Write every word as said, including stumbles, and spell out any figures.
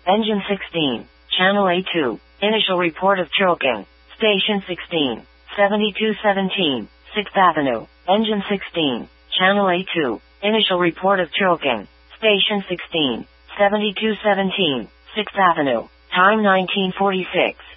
Engine sixteen, Channel A two, initial report of choking. Station sixteen, seventy-two seventeen, sixth Avenue, Engine sixteen, Channel A two, initial report of choking. Station sixteen, seventy-two seventeen, sixth Avenue, time nineteen forty-six.